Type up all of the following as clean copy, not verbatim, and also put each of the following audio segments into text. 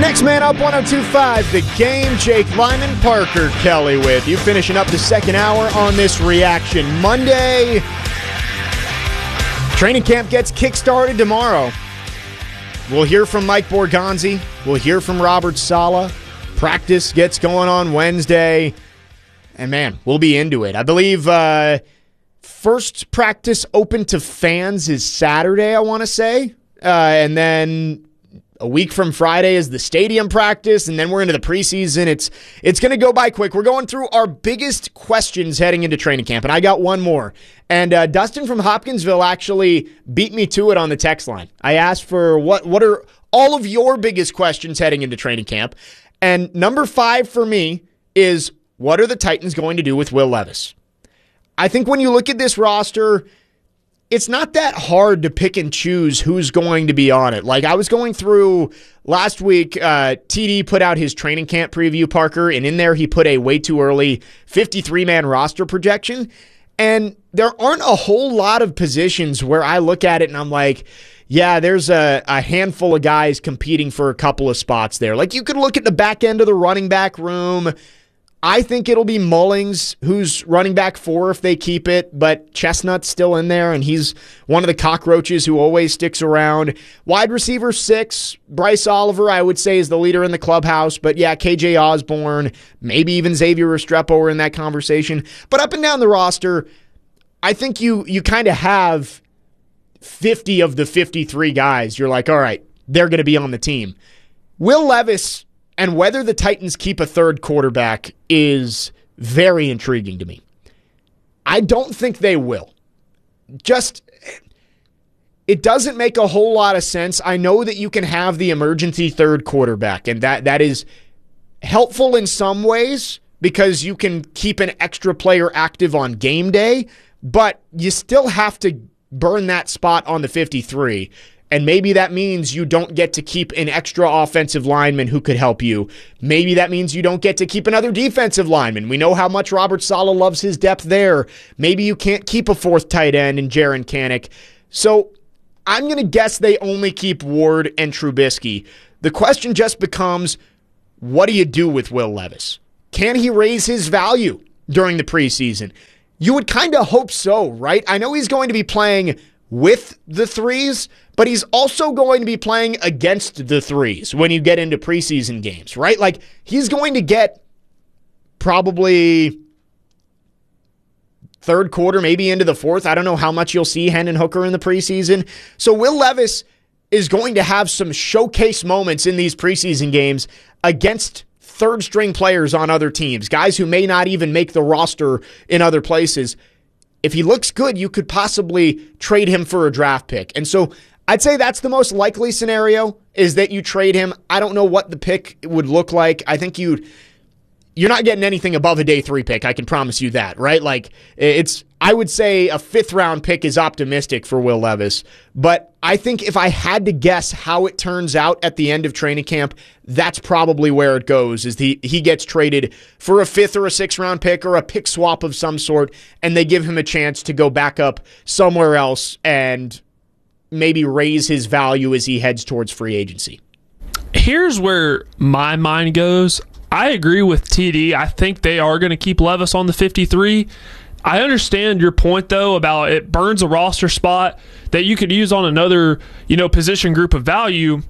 Next man up, 102.5 The Game. Jake Lyman, Parker Kelly with you, finishing up the second hour on this Reaction Monday. Training camp gets kick-started tomorrow. We'll hear from Mike Borgonzi. We'll hear from Robert Saleh. Practice gets going on Wednesday. And man, we'll be into it. I believe first practice open to fans is Saturday, I want to say. And then a week from Friday is the stadium practice, and then we're into the preseason. It's going to go by quick. We're going through our biggest questions heading into training camp, and I got one more. And Dustin from Hopkinsville actually beat me to it on the text line. I asked for what are all of your biggest questions heading into training camp, and number 5 for me is, what are the Titans going to do with Will Levis? I think when you look at this roster, it's not that hard to pick and choose who's going to be on it. Like, I was going through last week, TD put out his training camp preview, Parker, and in there he put a way too early 53-man roster projection. And there aren't a whole lot of positions where I look at it and I'm like, yeah, there's a handful of guys competing for a couple of spots there. Like, you could look at the back end of the running back room. I think it'll be Mullings, who's running back 4 if they keep it, but Chestnut's still in there, and he's one of the cockroaches who always sticks around. Wide receiver 6, Bryce Oliver, I would say, is the leader in the clubhouse, but yeah, KJ Osborne, maybe even Xavier Restrepo are in that conversation. But up and down the roster, I think you kind of have 50 of the 53 guys. You're like, all right, they're going to be on the team. Will Levis, and whether the Titans keep a third quarterback, is very intriguing to me. I don't think they will. It doesn't make a whole lot of sense. I know that you can have the emergency third quarterback, and that is helpful in some ways because you can keep an extra player active on game day, but you still have to burn that spot on the 53. And maybe that means you don't get to keep an extra offensive lineman who could help you. Maybe that means you don't get to keep another defensive lineman. We know how much Robert Saleh loves his depth there. Maybe you can't keep a 4th tight end in Jaron Kanak. So I'm going to guess they only keep Ward and Trubisky. The question just becomes, what do you do with Will Levis? Can he raise his value during the preseason? You would kind of hope so, right? I know he's going to be playing with the 3s, but he's also going to be playing against the 3s when you get into preseason games, right? Like, he's going to get probably third quarter, maybe into the 4th. I don't know how much you'll see Hendon Hooker in the preseason. So Will Levis is going to have some showcase moments in these preseason games against third-string players on other teams, guys who may not even make the roster in other places. If he looks good, you could possibly trade him for a draft pick. And so I'd say that's the most likely scenario, is that you trade him. I don't know what the pick would look like. I think you're not getting anything above a day 3 pick. I can promise you that, right? Like, I would say a 5th round pick is optimistic for Will Levis. But I think if I had to guess how it turns out at the end of training camp, that's probably where it goes, is he gets traded for a 5th or a 6th round pick or a pick swap of some sort, and they give him a chance to go back up somewhere else and maybe raise his value as he heads towards free agency. Here's where my mind goes. I agree with TD. I think they are going to keep Levis on the 53. I understand your point, though, about it burns a roster spot that you could use on another, position group of value.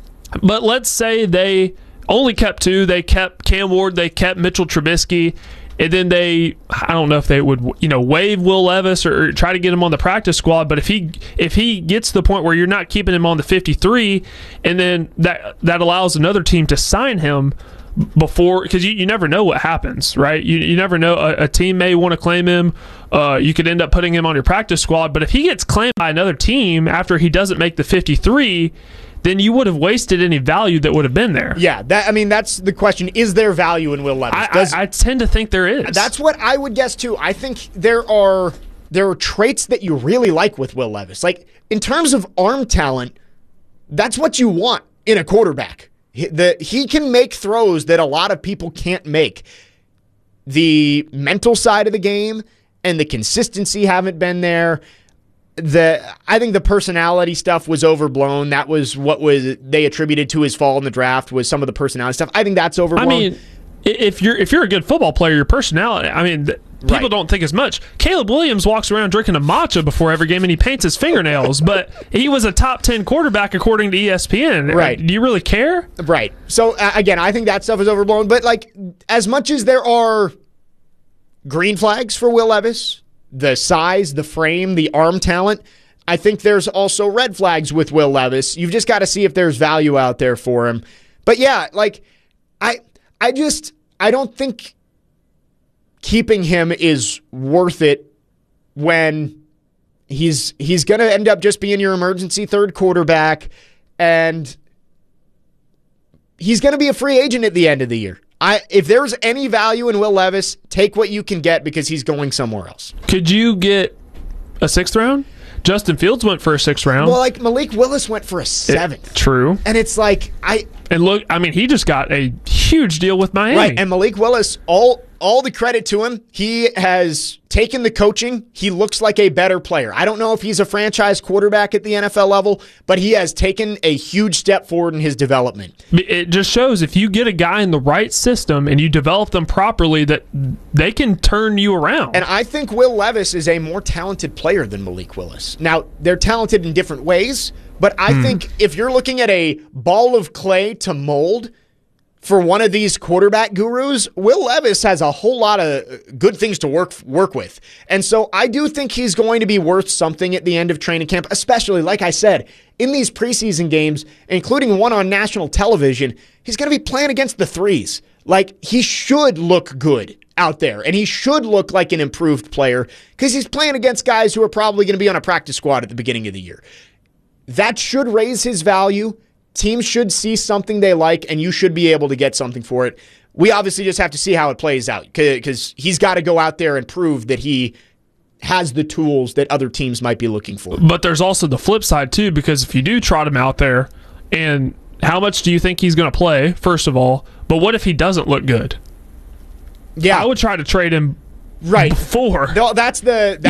But let's say they only kept 2. They kept Cam Ward, they kept Mitchell Trubisky, and then I don't know if they would, waive Will Levis or try to get him on the practice squad. But if he gets to the point where you're not keeping him on the 53, and then that allows another team to sign him before, because you never know what happens, right? You never know. A team may want to claim him. You could end up putting him on your practice squad. But if he gets claimed by another team after he doesn't make the 53, then you would have wasted any value that would have been there. Yeah, that's the question. Is there value in Will Levis? I tend to think there is. That's what I would guess too. I think there are traits that you really like with Will Levis. Like, in terms of arm talent, that's what you want in a quarterback. He can make throws that a lot of people can't make. The mental side of the game and the consistency haven't been there. I think the personality stuff was overblown. That was what they attributed to his fall in the draft, was some of the personality stuff. I think that's overblown. I mean, if you're a good football player, your personality, I mean, people don't think as much. Caleb Williams walks around drinking a matcha before every game and he paints his fingernails, but he was a top 10 quarterback according to ESPN. Right. Do you really care? Right. So, again, I think that stuff is overblown. But, like, as much as there are green flags for Will Levis, the size, the frame, the arm talent, I think there's also red flags with Will Levis. You've just got to see if there's value out there for him. But, yeah, like, I don't think keeping him is worth it when he's going to end up just being your emergency third quarterback, and he's going to be a free agent at the end of the year. If there's any value in Will Levis, take what you can get because he's going somewhere else. Could you get a 6th round? Justin Fields went for a 6th round. Well, like Malik Willis went for a 7th. True. And it's like, And look, I mean, he just got a huge deal with Miami. Right, and Malik Willis, all the credit to him. He has taken the coaching. He looks like a better player. I don't know if he's a franchise quarterback at the NFL level, but he has taken a huge step forward in his development. It just shows if you get a guy in the right system and you develop them properly, that they can turn you around. And I think Will Levis is a more talented player than Malik Willis. Now, they're talented in different ways, but I think if you're looking at a ball of clay to mold for one of these quarterback gurus, Will Levis has a whole lot of good things to work with. And so I do think he's going to be worth something at the end of training camp, especially, like I said, in these preseason games, including one on national television. He's going to be playing against the threes. Like, he should look good out there, and he should look like an improved player because he's playing against guys who are probably going to be on a practice squad at the beginning of the year. That should raise his value. Teams should see something they like, and you should be able to get something for it. We obviously just have to see how it plays out because he's got to go out there and prove that he has the tools that other teams might be looking for. But there's also the flip side, too, because if you do trot him out there, and how much do you think he's going to play, first of all? But what if he doesn't look good? Yeah. I would try to trade him before. No, that's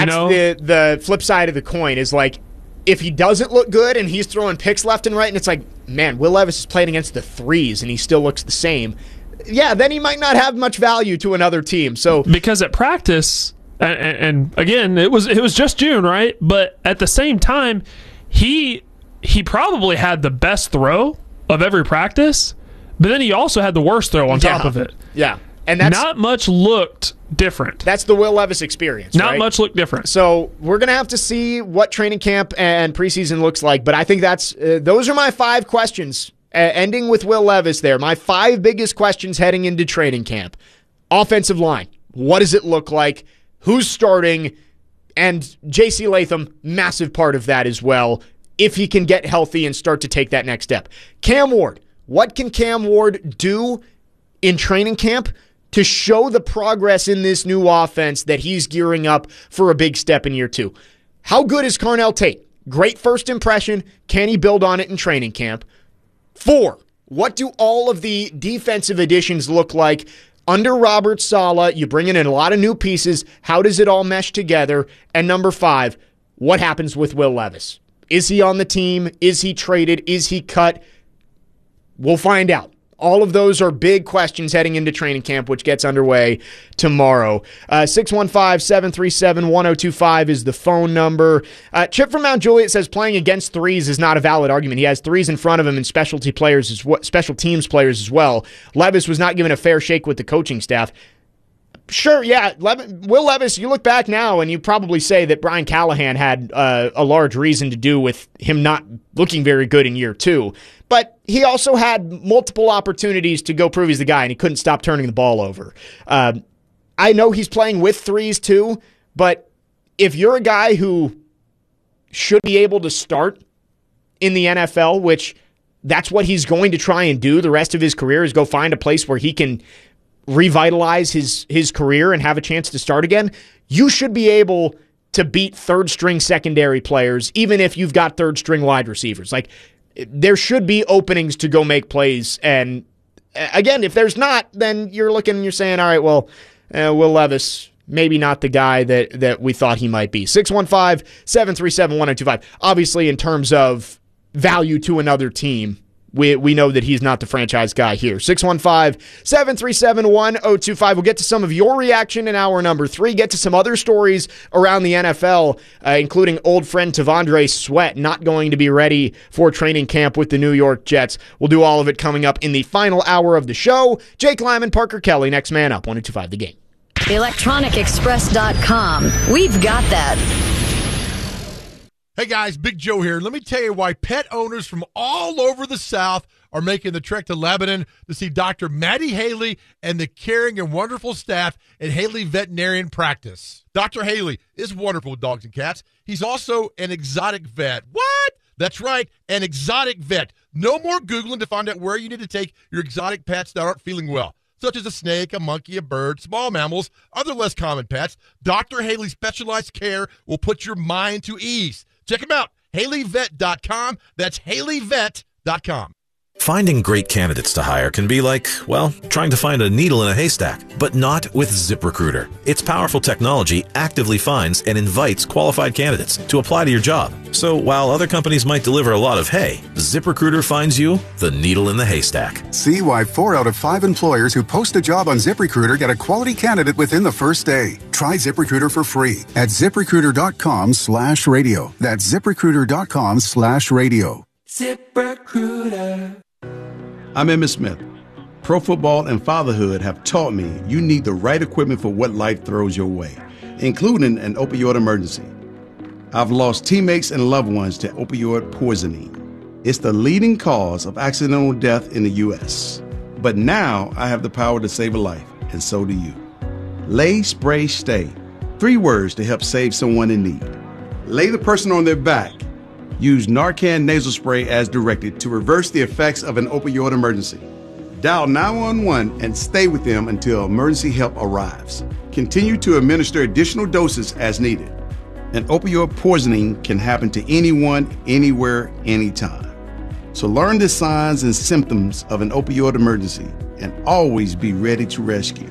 the flip side of the coin is like, if he doesn't look good and he's throwing picks left and right, and it's like, man, Will Levis is playing against the threes and he still looks the same, yeah, then he might not have much value to another team. So because at practice, and again, it was just June, right? But at the same time, he probably had the best throw of every practice, but then he also had the worst throw on top of it. Yeah. And that's not much looked different. That's the Will Levis experience. Not right? much looked different. So we're gonna have to see what training camp and preseason looks like. But I think that's those are my 5 questions. Ending with Will Levis, there, my 5 biggest questions heading into training camp: offensive line, what does it look like? Who's starting? And J.C. Latham, massive part of that as well. If he can get healthy and start to take that next step. Cam Ward, what can Cam Ward do in training camp to show the progress in this new offense that he's gearing up for a big step in year 2? How good is Carnell Tate? Great first impression. Can he build on it in training camp? 4, what do all of the defensive additions look like under Robert Saleh? You bring in a lot of new pieces. How does it all mesh together? And number 5, what happens with Will Levis? Is he on the team? Is he traded? Is he cut? We'll find out. All of those are big questions heading into training camp, which gets underway tomorrow. 615-737-1025 is the phone number. Chip from Mount Juliet says playing against threes is not a valid argument. He has threes in front of him and special teams players as well. Levis was not given a fair shake with the coaching staff. Sure, yeah. Will Levis, you look back now and you probably say that Brian Callahan had a large reason to do with him not looking very good in year 2. But he also had multiple opportunities to go prove he's the guy, and he couldn't stop turning the ball over. I know he's playing with threes too, but if you're a guy who should be able to start in the NFL, which that's what he's going to try and do the rest of his career, is go find a place where he can revitalize his career and have a chance to start again, you should be able to beat third-string secondary players, even if you've got third-string wide receivers. Like, there should be openings to go make plays. And again, if there's not, then you're looking and you're saying, all right, well, Will Levis, maybe not the guy that we thought he might be. 615-737-1025. Obviously, in terms of value to another team, we know that he's not the franchise guy here. 615-737-1025. We'll get to some of your reaction in hour number 3. Get to some other stories around the NFL, including old friend Tavondre Sweat not going to be ready for training camp with the New York Jets. We'll do all of it coming up in the final hour of the show. Jake Lyman, Parker Kelly, next man up, 102.5 The Game. ElectronicExpress.com. We've got that. Hey guys, Big Joe here. Let me tell you why pet owners from all over the South are making the trek to Lebanon to see Dr. Maddie Haley and the caring and wonderful staff at Haley Veterinarian Practice. Dr. Haley is wonderful with dogs and cats. He's also an exotic vet. What? That's right, an exotic vet. No more Googling to find out where you need to take your exotic pets that aren't feeling well, such as a snake, a monkey, a bird, small mammals, other less common pets. Dr. Haley's specialized care will put your mind to ease. Check him out, HaleyVet.com. That's HaleyVet.com. Finding great candidates to hire can be like, well, trying to find a needle in a haystack, but not with ZipRecruiter. Its powerful technology actively finds and invites qualified candidates to apply to your job. So while other companies might deliver a lot of hay, ZipRecruiter finds you the needle in the haystack. See why 4 out of 5 employers who post a job on ZipRecruiter get a quality candidate within the first day. Try ZipRecruiter for free at ZipRecruiter.com/radio. That's ZipRecruiter.com/radio. ZipRecruiter. I'm Emmitt Smith. Pro football and fatherhood have taught me you need the right equipment for what life throws your way, including an opioid emergency. I've lost teammates and loved ones to opioid poisoning. It's the leading cause of accidental death in the U.S. But now I have the power to save a life, and so do you. Lay, Spray, Stay. 3 words to help save someone in need. Lay the person on their back. Use Narcan nasal spray as directed to reverse the effects of an opioid emergency. Dial 911 and stay with them until emergency help arrives. Continue to administer additional doses as needed. An opioid poisoning can happen to anyone, anywhere, anytime. So learn the signs and symptoms of an opioid emergency and always be ready to rescue.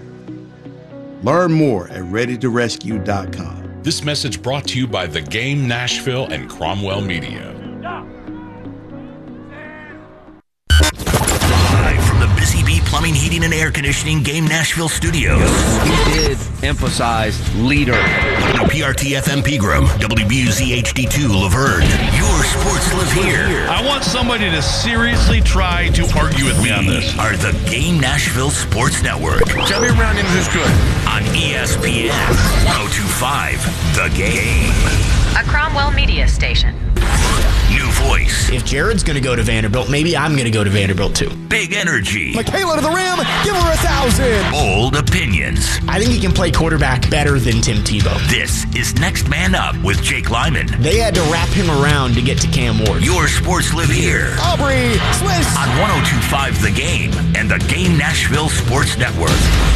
Learn more at ReadyToRescue.com. This message brought to you by The Game Nashville and Cromwell Media. Live from the Busy Bee Plumbing, Heating, and Air Conditioning Game Nashville studios. He did emphasize leader. WPRT FM Pegram, WBUZ HD2 Laverne. Your sports live here. I want somebody to seriously try to argue with me on this. Are the Game Nashville Sports Network. Tell me around him who's good. On ESPN 102.5 The Game. A Cromwell Media station. New voice. If Jared's going to go to Vanderbilt, maybe I'm going to go to Vanderbilt too. Big energy. Michaela to the rim. Give her 1,000. Bold opinions. I think he can play quarterback better than Tim Tebow. This is Next Man Up with Jake Lyman. They had to wrap him around to get to Cam Ward. Your sports live here. Aubrey, Swiss. On 102.5 The Game and the Game Nashville Sports Network.